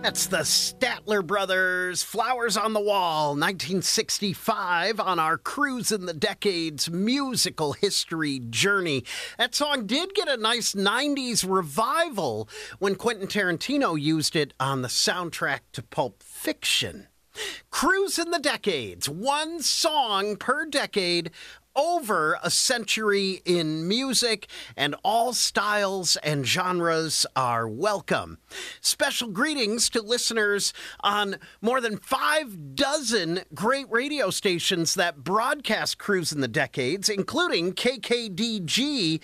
That's the Statler Brothers, Flowers on the Wall, 1965, on our Cruise in the Decades musical history journey. That song did get a nice 90s revival when Quentin Tarantino used it on the soundtrack to Pulp Fiction. Cruise in the Decades, one song per decade, over a century in music, and all styles and genres are welcome. Special greetings to listeners on more than 6 great radio stations that broadcast Cruise in the Decades, including KKDG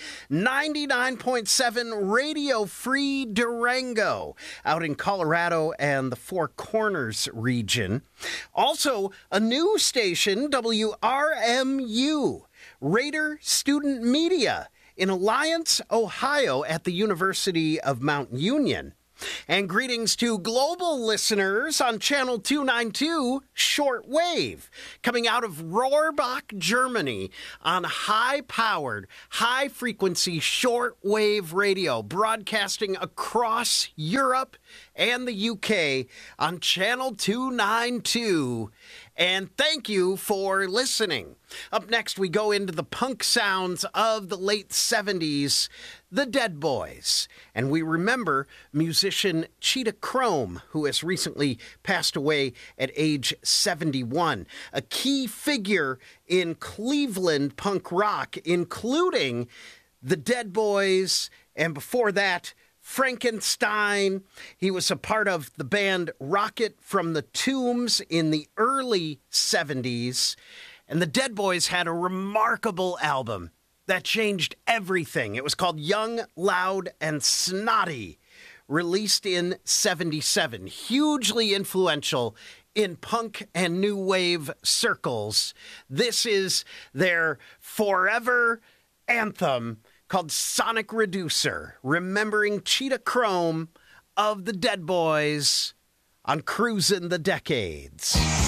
99.7 Radio Free Durango out in Colorado and the Four Corners region. Also, a new station, WRMU, Raider Student Media in Alliance, Ohio at the University of Mount Union. And greetings to global listeners on Channel 292 Shortwave, coming out of Rohrbach, Germany, on high-powered, high-frequency shortwave radio, broadcasting across Europe and the UK on Channel 292. And thank you for listening. Up next, we go into the punk sounds of the late 70s, the Dead Boys. And we remember musician Cheetah Chrome, who has recently passed away at age 71. A key figure in Cleveland punk rock, including the Dead Boys, and before that, Frankenstein. He was a part of the band Rocket from the Tombs in the early 70s. And the Dead Boys had a remarkable album that changed everything. It was called Young, Loud, and Snotty, released in 77. Hugely influential in punk and new wave circles. This is their forever anthem called Sonic Reducer, remembering Cheetah Chrome of the Dead Boys on Cruisin' the Decades.